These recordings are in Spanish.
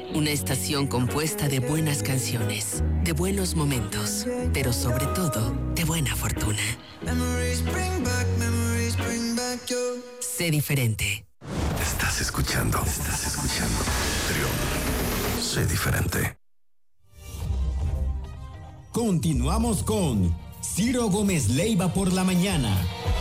Una estación compuesta de buenas canciones, de buenos momentos, pero sobre todo, de buena fortuna. Sé diferente. Estás escuchando Trión. Sé diferente. Continuamos con Ciro Gómez Leiva por la mañana.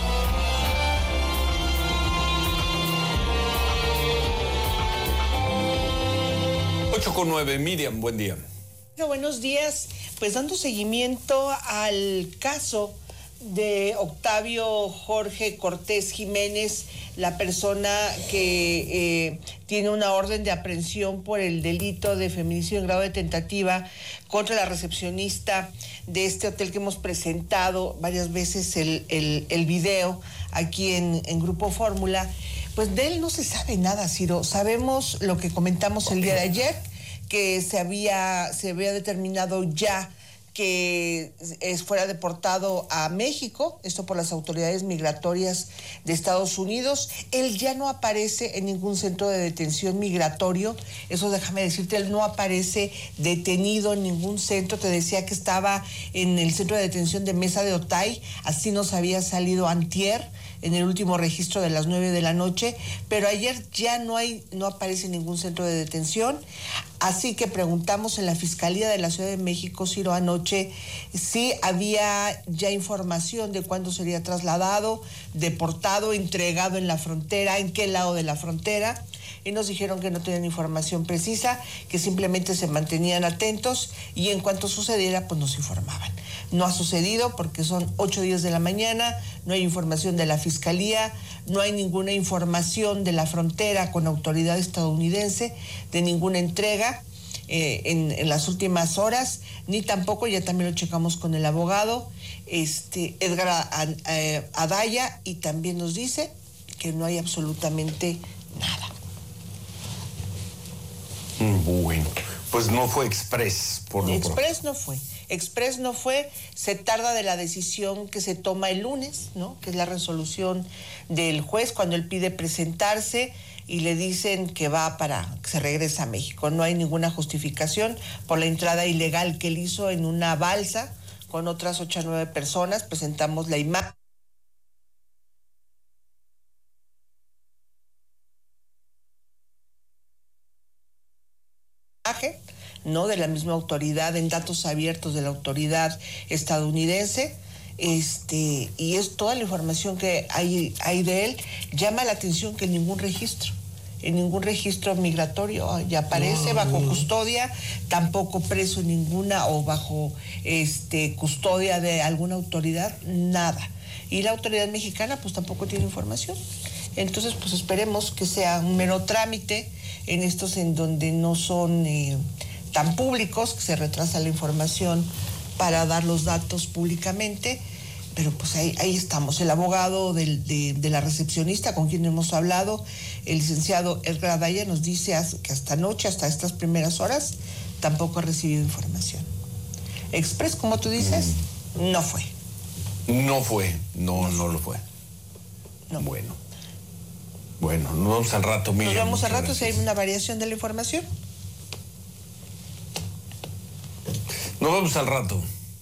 8:09, Miriam, buen día. Buenos días. Pues dando seguimiento al caso de Octavio Jorge Cortés Jiménez, la persona que tiene una orden de aprehensión por el delito de feminicidio en grado de tentativa contra la recepcionista de este hotel que hemos presentado varias veces el video aquí en Grupo Fórmula. Pues de él no se sabe nada, Ciro. Sabemos lo que comentamos el día de ayer, que se había determinado ya que fuera deportado a México, esto por las autoridades migratorias de Estados Unidos. Él ya no aparece en ningún centro de detención migratorio, eso déjame decirte, él no aparece detenido en ningún centro. Te decía que estaba en el centro de detención de Mesa de Otay, así nos había salido antier, en el último registro de las 9 de la noche, pero ayer ya no aparece en ningún centro de detención. Así que preguntamos en la Fiscalía de la Ciudad de México, Ciro, anoche, si había ya información de cuándo sería trasladado, deportado, entregado en la frontera, en qué lado de la frontera, y nos dijeron que no tenían información precisa, que simplemente se mantenían atentos y en cuanto sucediera, pues nos informaban. No ha sucedido porque son 8:10 de la mañana, no hay información de la Fiscalía, no hay ninguna información de la frontera con autoridad estadounidense, de ninguna entrega en las últimas horas, ni tampoco, ya también lo checamos con el abogado, Edgar Adaya, y también nos dice que no hay absolutamente nada. Bueno, pues no fue express, por lo pronto. Express no fue, se tarda de la decisión que se toma el lunes, ¿no? Que es la resolución del juez cuando él pide presentarse y le dicen que que se regresa a México. No hay ninguna justificación por la entrada ilegal que él hizo en una balsa con otras 8 o 9 personas. Presentamos la imagen. ¿No? De la misma autoridad, en datos abiertos de la autoridad estadounidense, y es toda la información que hay de él. Llama la atención que en ningún registro migratorio ya aparece bajo custodia, tampoco preso en ninguna o bajo custodia de alguna autoridad, nada. Y la autoridad mexicana pues tampoco tiene información. Entonces pues esperemos que sea un mero trámite en estos en donde no son tan públicos, que se retrasa la información para dar los datos públicamente, pero pues ahí estamos. El abogado de la recepcionista con quien hemos hablado, el licenciado Edgar Adaya, nos dice que hasta anoche, hasta estas primeras horas, tampoco ha recibido información. Express, como tú dices, no fue. No lo fue. No. Bueno, nos vamos al rato, Miriam. Nos vamos al rato si hay una variación de la información. Nos vamos al rato.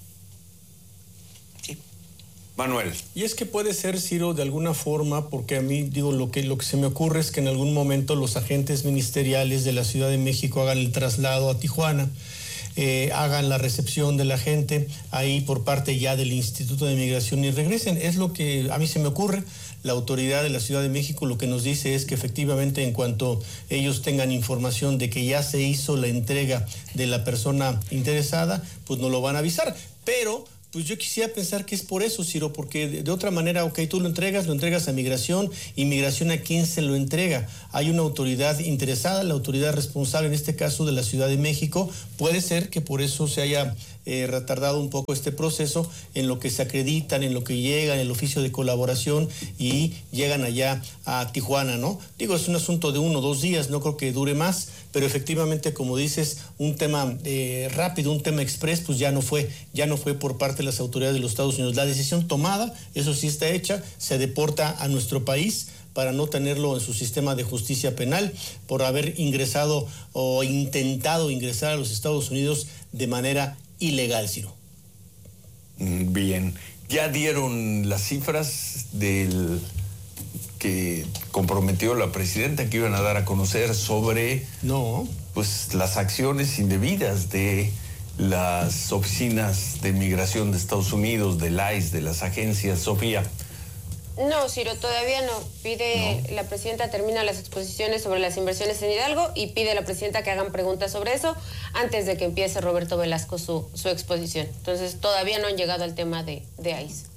Sí. Manuel. Y es que puede ser, Ciro, de alguna forma, porque a mí, digo, lo que se me ocurre es que en algún momento los agentes ministeriales de la Ciudad de México hagan el traslado a Tijuana, hagan la recepción de la gente ahí por parte ya del Instituto de Migración y regresen. Es lo que a mí se me ocurre. La autoridad de la Ciudad de México lo que nos dice es que efectivamente en cuanto ellos tengan información de que ya se hizo la entrega de la persona interesada, pues nos lo van a avisar. Pero pues yo quisiera pensar que es por eso, Ciro, porque de otra manera, ok, tú lo entregas a Migración, y Migración ¿a quién se lo entrega? Hay una autoridad interesada, la autoridad responsable, en este caso de la Ciudad de México. Puede ser que por eso se haya retardado un poco este proceso en lo que se acreditan, en lo que llegan, el oficio de colaboración y llegan allá a Tijuana, ¿no? Digo, es un asunto de 1 o 2 días, no creo que dure más, pero efectivamente, como dices, un tema rápido, un tema express, pues ya no fue por parte de las autoridades de los Estados Unidos. La decisión tomada, eso sí está hecha, se deporta a nuestro país para no tenerlo en su sistema de justicia penal por haber ingresado o intentado ingresar a los Estados Unidos de manera ilegal, Ciro. Bien, ya dieron las cifras del que comprometió la presidenta que iban a dar a conocer sobre pues las acciones indebidas de las oficinas de migración de Estados Unidos, del ICE, de las agencias. Sofía. No, Ciro, todavía no. La presidenta termina las exposiciones sobre las inversiones en Hidalgo y pide a la presidenta que hagan preguntas sobre eso antes de que empiece Roberto Velasco su exposición. Entonces, todavía no han llegado al tema de ICE.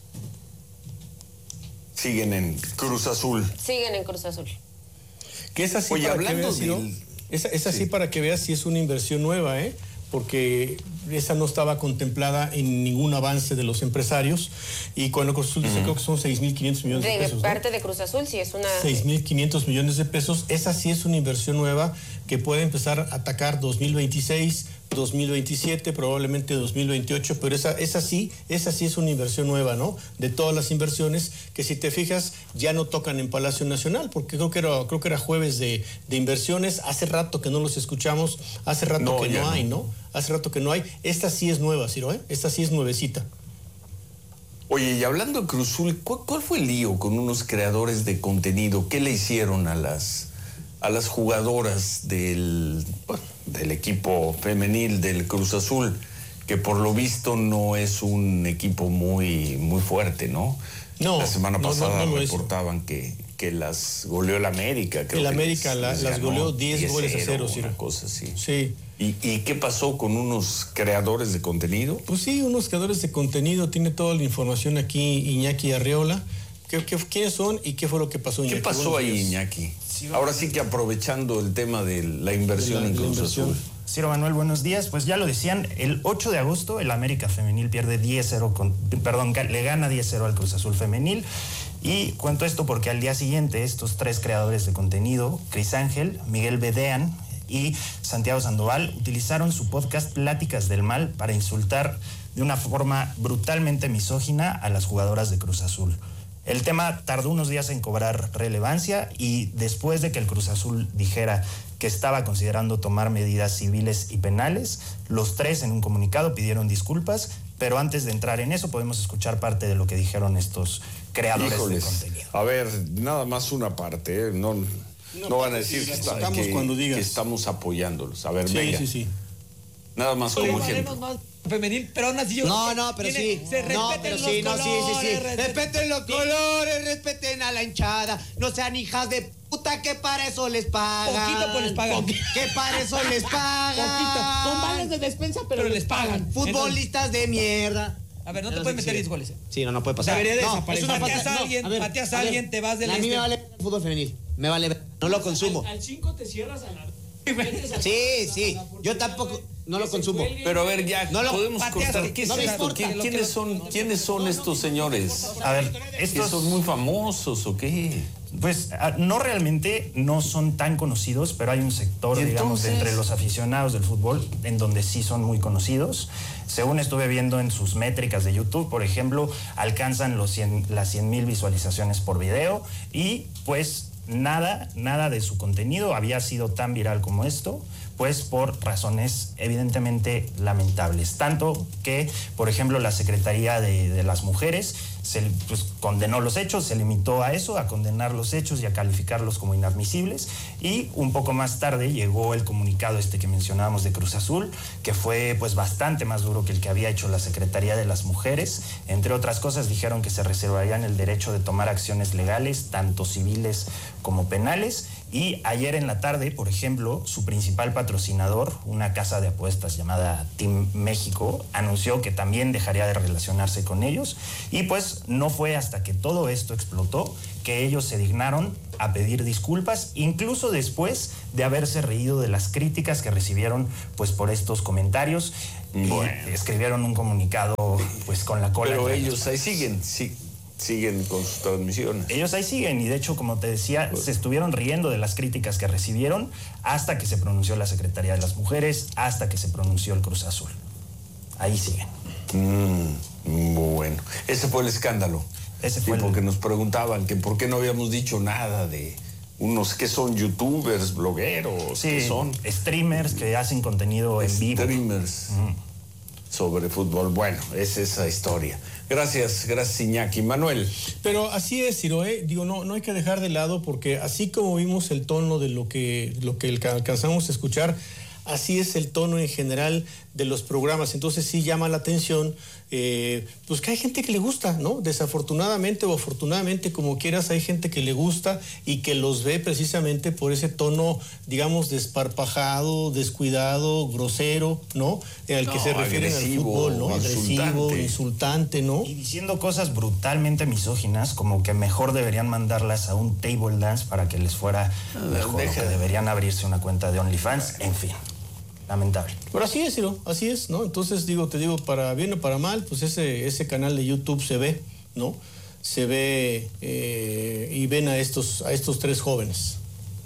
Siguen en Cruz Azul. Siguen en Cruz Azul. Que es así. Oye, hablando es así para que veas si es una inversión nueva, porque esa no estaba contemplada en ningún avance de los empresarios, y cuando Cruz Azul dice, creo que son 6.500 millones de pesos. De parte de Cruz Azul, sí es una... 6.500 millones de pesos, esa sí es una inversión nueva que puede empezar a atacar 2026, 2027, probablemente 2028, pero esa sí es una inversión nueva, ¿no? De todas las inversiones que, si te fijas, ya no tocan en Palacio Nacional, porque creo que era jueves de inversiones. Hace rato que no los escuchamos, hace rato que no hay, ¿no? Hace rato que no hay. Esta sí es nueva, Ciro, Esta sí es nuevecita. Oye, y hablando de Cruz Azul, ¿cuál fue el lío con unos creadores de contenido? ¿Qué le hicieron a las jugadoras del equipo femenil del Cruz Azul, que por lo visto no es un equipo muy, muy fuerte, ¿no? No. La semana pasada reportaban que las goleó el América. El América las goleó 10 goles a 0, una cosa así. Sí. ¿Y qué pasó con unos creadores de contenido? Pues sí, unos creadores de contenido. Tiene toda la información aquí Iñaki Arriola. ¿Quiénes son y qué fue lo que pasó, Iñaki? ¿Qué pasó ahí, Iñaki? Ahora sí que aprovechando el tema de la inversión en Cruz Azul. Ciro Manuel, buenos días. Pues ya lo decían, el 8 de agosto el América Femenil pierde 10-0, le gana 10-0 al Cruz Azul Femenil. Y cuento esto porque al día siguiente estos tres creadores de contenido, Cris Ángel, Miguel Bedean y Santiago Sandoval, utilizaron su podcast Pláticas del Mal para insultar de una forma brutalmente misógina a las jugadoras de Cruz Azul. El tema tardó unos días en cobrar relevancia, y después de que el Cruz Azul dijera que estaba considerando tomar medidas civiles y penales, los tres en un comunicado pidieron disculpas, pero antes de entrar en eso podemos escuchar parte de lo que dijeron estos creadores de contenido. A ver, nada más una parte, no van a decir que estamos apoyándolos. A ver, venga. Sí. Nada más como ejemplo. Femenil, pero aún así yo... pero sí. Se respeten los colores. Respeten los colores, respeten a la hinchada. No sean hijas de puta, que para eso les pagan. Poquito, pues les pagan. Que para eso les pagan. Poquito. Son vales de despensa, pero les pagan. Futbolistas de mierda. A ver, no te puedes meter 10 goles. Sí, no puede pasar. Debería desaparecer. Pateas a alguien, te vas del... A mí me vale el fútbol femenil. Me vale. No lo consumo. Al 5 te cierras a la... Sí. Yo tampoco... No lo consumo. Pero a ver, ya podemos cortar. ¿Qué es esto? ¿Quiénes son estos señores? A ver, ¿estos son muy famosos o qué? Pues no realmente, no son tan conocidos, pero hay un sector, digamos, de entre los aficionados del fútbol en donde sí son muy conocidos. Según estuve viendo en sus métricas de YouTube, por ejemplo, alcanzan las 100,000 visualizaciones por video, y pues nada de su contenido había sido tan viral como esto, pues por razones evidentemente lamentables. Tanto que, por ejemplo, la Secretaría de las Mujeres condenó los hechos, se limitó a eso, a condenar los hechos y a calificarlos como inadmisibles. Y un poco más tarde llegó el comunicado que mencionábamos de Cruz Azul, que fue pues bastante más duro que el que había hecho la Secretaría de las Mujeres. Entre otras cosas, dijeron que se reservarían el derecho de tomar acciones legales, tanto civiles como penales. Y ayer en la tarde, por ejemplo, su principal patrocinador, una casa de apuestas llamada Team México, anunció que también dejaría de relacionarse con ellos. Y pues no fue hasta que todo esto explotó que ellos se dignaron a pedir disculpas, incluso después de haberse reído de las críticas que recibieron pues por estos comentarios. Bueno. Y escribieron un comunicado pues con la cola. Pero ellos ahí siguen con sus transmisiones. Ellos ahí siguen, y de hecho, como te decía, se estuvieron riendo de las críticas que recibieron hasta que se pronunció la Secretaría de las Mujeres, hasta que se pronunció el Cruz Azul. Ahí siguen. Bueno, ese fue el escándalo. Ese fue porque nos preguntaban que por qué no habíamos dicho nada de unos que son youtubers, blogueros, sí, que son streamers que hacen contenido en vivo. Streamers sobre fútbol. Bueno, es esa historia. Gracias Iñaki. Manuel. Pero así es, Ciro, digo, no hay que dejar de lado, porque así como vimos el tono de lo que alcanzamos a escuchar, así es el tono en general de los programas. Entonces sí llama la atención, pues que hay gente que le gusta, ¿no? Desafortunadamente o afortunadamente, como quieras, hay gente que le gusta y que los ve precisamente por ese tono, digamos, desparpajado, descuidado, grosero, ¿no? Al que se refieren al fútbol, ¿no? Agresivo, insultante, ¿no? Y diciendo cosas brutalmente misóginas, como que mejor deberían mandarlas a un table dance para que les fuera mejor, o que deberían abrirse una cuenta de OnlyFans, en fin. Lamentable. Pero así es, Ciro, así es, ¿no? Entonces, te digo, para bien o para mal, pues ese canal de YouTube se ve, ¿no? Se ve y ven a estos tres jóvenes.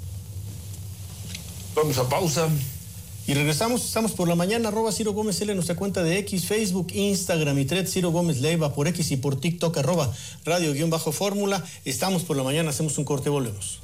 Vamos a pausa. Y regresamos, estamos por la mañana, @Ciro Gómez L en nuestra cuenta de X, Facebook, Instagram y Threads, Ciro Gómez Leiva por X y por TikTok, @radio_fórmula. Estamos por la mañana, hacemos un corte, volvemos.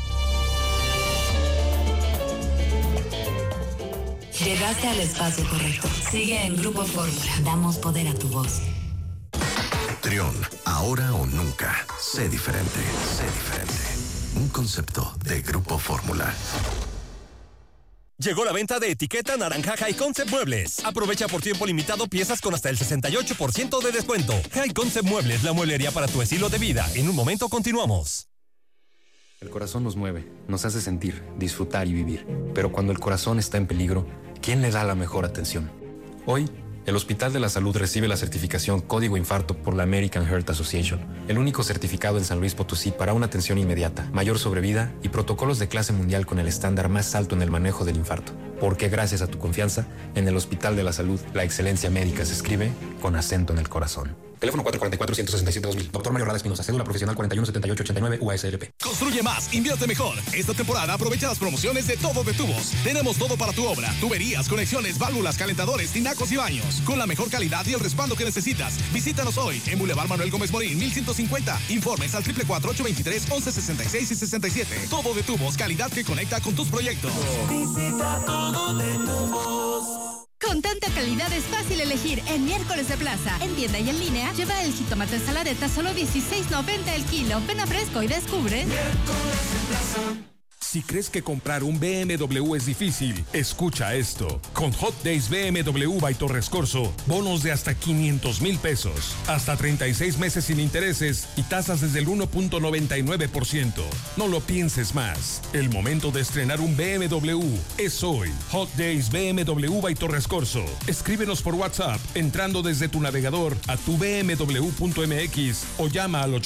Llegaste al espacio correcto. Sigue en Grupo Fórmula. Damos poder a tu voz. Trión, ahora o nunca. Sé diferente. Un concepto de Grupo Fórmula. Llegó la venta de etiqueta naranja High Concept Muebles. Aprovecha por tiempo limitado piezas con hasta el 68% de descuento. High Concept Muebles, la mueblería para tu estilo de vida. En un momento continuamos. El corazón nos mueve, nos hace sentir, disfrutar y vivir. Pero cuando el corazón está en peligro, ¿quién le da la mejor atención? Hoy, el Hospital de la Salud recibe la certificación Código Infarto por la American Heart Association, el único certificado en San Luis Potosí para una atención inmediata, mayor sobrevida y protocolos de clase mundial con el estándar más alto en el manejo del infarto. Porque gracias a tu confianza, en el Hospital de la Salud, la excelencia médica se escribe con acento en el corazón. Teléfono 444-167-2000. Doctor Mario Rada Espinosa. Cédula profesional 417889 UASLP. Construye más, invierte mejor. Esta temporada aprovecha las promociones de Todo de Tubos. Tenemos todo para tu obra. Tuberías, conexiones, válvulas, calentadores, tinacos y baños. Con la mejor calidad y el respaldo que necesitas. Visítanos hoy en Boulevard Manuel Gómez Morín, 1150. Informes al 444-823-1166 y 67. Todo de Tubos, calidad que conecta con tus proyectos. Visita Todo de Tubos. Con tanta calidad es fácil elegir en Miércoles de Plaza. En tienda y en línea, lleva el jitomate saladeta solo $16.90 el kilo. Ven a Fresco y descubre. Miércoles de Plaza. Si crees que comprar un BMW es difícil, escucha esto. Con Hot Days BMW by Torres Corso, bonos de hasta 500,000 pesos, hasta 36 meses sin intereses y tasas desde el 1.99%. No lo pienses más. El momento de estrenar un BMW es hoy. Hot Days BMW by Torres Corso. Escríbenos por WhatsApp entrando desde tu navegador a tubmw.mx o llama al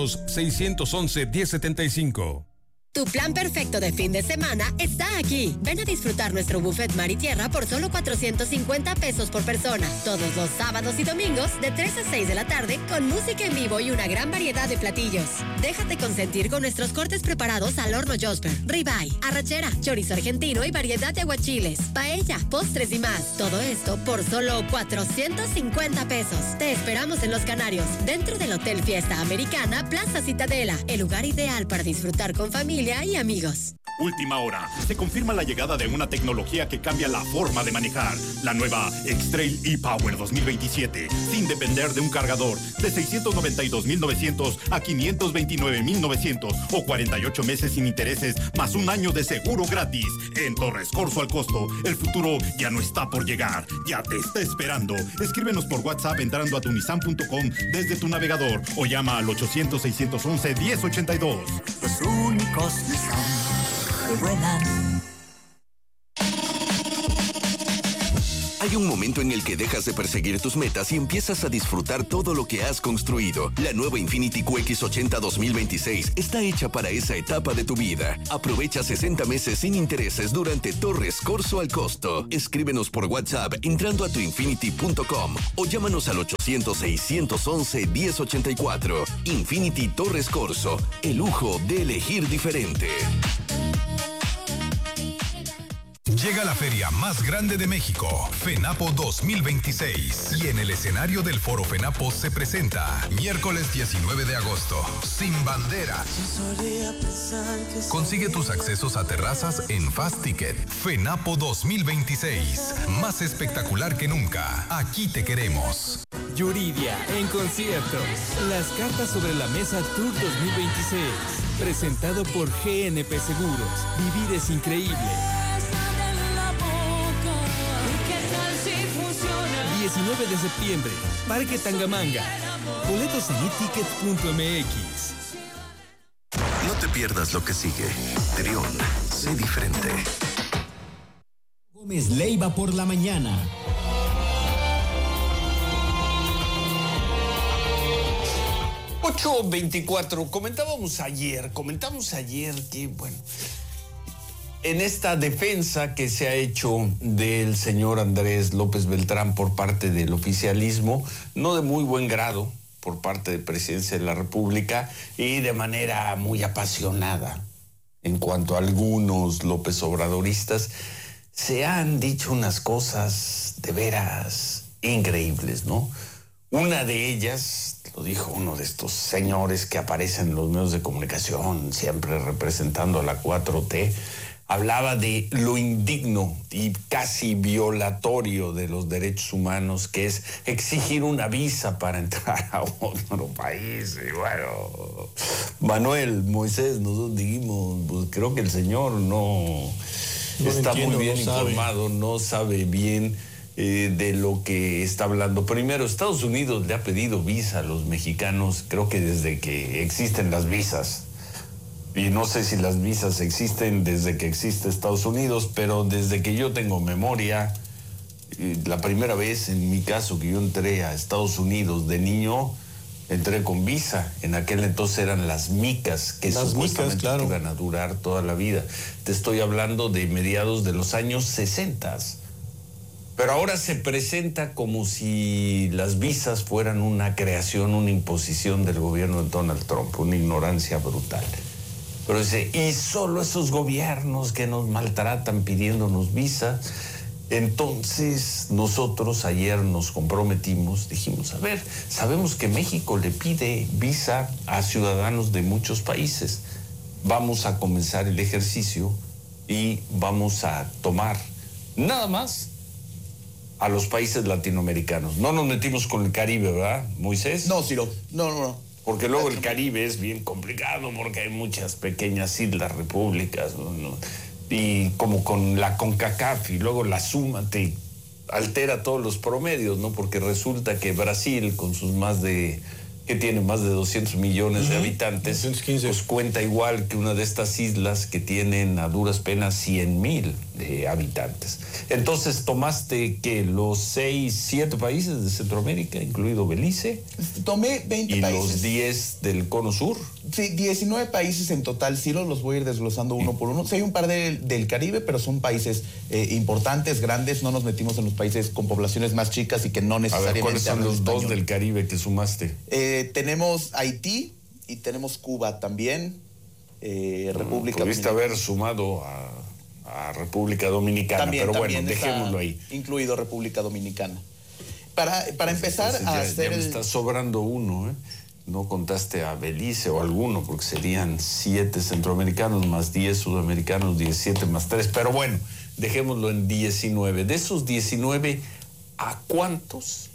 800-611-1075. Tu plan perfecto de fin de semana está aquí. Ven a disfrutar nuestro buffet mar y tierra por solo 450 pesos por persona. Todos los sábados y domingos de 3 a 6 de la tarde con música en vivo y una gran variedad de platillos. Déjate consentir con nuestros cortes preparados al horno Josper, ribeye, arrachera, chorizo argentino y variedad de aguachiles, paella, postres y más. Todo esto por solo 450 pesos. Te esperamos en Los Canarios, dentro del Hotel Fiesta Americana Plaza Citadela, el lugar ideal para disfrutar con familia y amigos. Última hora. Se confirma la llegada de una tecnología que cambia la forma de manejar. La nueva X-Trail e-Power 2027. Sin depender de un cargador. De 692,900 a 529,900 o 48 meses sin intereses más un año de seguro gratis. En Torres Corso al costo. El futuro ya no está por llegar. Ya te está esperando. Escríbenos por WhatsApp entrando a tunisan.com desde tu navegador o llama al 800-611-1082. Los únicos Nissan que vuelan. Hay un momento en el que dejas de perseguir tus metas y empiezas a disfrutar todo lo que has construido. La nueva Infiniti QX80 2026 está hecha para esa etapa de tu vida. Aprovecha 60 meses sin intereses durante Torres Corso al costo. Escríbenos por WhatsApp entrando a tuinfinity.com o llámanos al 800-611-1084. Infiniti Torres Corso, el lujo de elegir diferente. Llega la feria más grande de México, FENAPO 2026. Y en el escenario del Foro FENAPO se presenta miércoles 19 de agosto, Sin Bandera. Consigue tus accesos a terrazas en Fast Ticket. FENAPO 2026, más espectacular que nunca. Aquí te queremos. Yuridia en concierto. Las cartas sobre la mesa Tour 2026. Presentado por GNP Seguros. Vivir es increíble. 19 de septiembre, Parque Tangamanga. Boletos en eticket.mx. No te pierdas lo que sigue. Trión, sé diferente. Gómez Leiva por la mañana. $8:24. Comentamos ayer que, bueno, en esta defensa que se ha hecho del señor Andrés López Beltrán por parte del oficialismo, no de muy buen grado por parte de Presidencia de la República y de manera muy apasionada en cuanto a algunos López Obradoristas, se han dicho unas cosas de veras increíbles, ¿no? Una de ellas, lo dijo uno de estos señores que aparecen en los medios de comunicación, siempre representando a la 4T, hablaba de lo indigno y casi violatorio de los derechos humanos, que es exigir una visa para entrar a otro país. Y bueno, Manuel, Moisés, nosotros dijimos, pues creo que el señor no está muy bien informado, no sabe bien de lo que está hablando. Primero, Estados Unidos le ha pedido visa a los mexicanos, creo que desde que existen las visas. Y no sé si las visas existen desde que existe Estados Unidos, pero desde que yo tengo memoria, la primera vez en mi caso que yo entré a Estados Unidos de niño, entré con visa. En aquel entonces eran las micas, que supuestamente iban a durar toda la vida. Te estoy hablando de mediados de los años 60. Pero ahora se presenta como si las visas fueran una creación, una imposición del gobierno de Donald Trump, una ignorancia brutal. Pero dice, y solo esos gobiernos que nos maltratan pidiéndonos visa. Entonces nosotros ayer nos comprometimos, dijimos, a ver, sabemos que México le pide visa a ciudadanos de muchos países. Vamos a comenzar el ejercicio y vamos a tomar nada más a los países latinoamericanos. No nos metimos con el Caribe, ¿verdad, Moisés? No, Ciro, no. Porque luego el Caribe es bien complicado porque hay muchas pequeñas islas, repúblicas, ¿no? Y como con la CONCACAF y luego la suma te altera todos los promedios, ¿no? Porque resulta que Brasil, con sus que tiene más de 200 millones de habitantes, 215. Pues cuenta igual que una de estas islas que tienen a duras penas 100,000 habitantes. Entonces tomaste que los 7 países de Centroamérica, incluido Belice. Tomé 20 países. ¿Y los 10 del Cono Sur? Sí, 19 países en total, Ciro, los voy a ir desglosando uno por uno. Sí, hay un par del Caribe, pero son países importantes, grandes. No nos metimos en los países con poblaciones más chicas y que no necesariamente. A ver, ¿cuáles son los español? 2 del Caribe que sumaste? Tenemos Haití y tenemos Cuba también. República Pudiste haber sumado a República Dominicana, también, pero también bueno, dejémoslo ahí. Incluido República Dominicana. Para empezar a hacer me está sobrando uno, ¿eh? No contaste a Belice o alguno, porque serían 7 centroamericanos más 10 sudamericanos, 17 más 3. Pero bueno, dejémoslo en 19. De esos 19, ¿a cuántos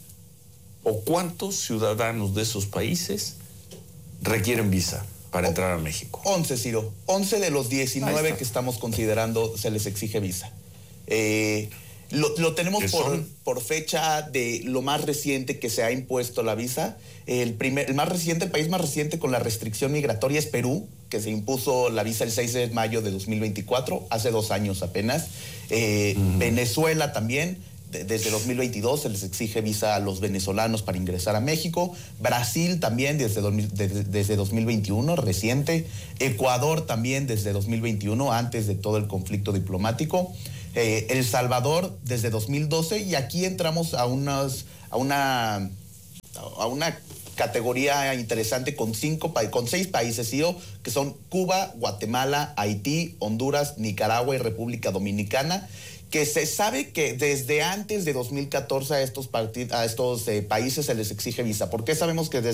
ciudadanos de esos países requieren visa para entrar a México? 11, Ciro. 11 de los 19 que estamos considerando se les exige visa. Lo tenemos por fecha de lo más reciente que se ha impuesto la visa. El país más reciente con la restricción migratoria es Perú, que se impuso la visa el 6 de mayo de 2024, hace 2 años apenas. Venezuela también, desde 2022 se les exige visa a los venezolanos para ingresar a México. Brasil también desde 2021, reciente. Ecuador también desde 2021, antes de todo el conflicto diplomático. El Salvador desde 2012, y aquí entramos a una categoría interesante con 6 países, Ciro, que son Cuba, Guatemala, Haití, Honduras, Nicaragua y República Dominicana, que se sabe que desde antes de 2014 a estos países se les exige visa. ¿Por qué sabemos que desde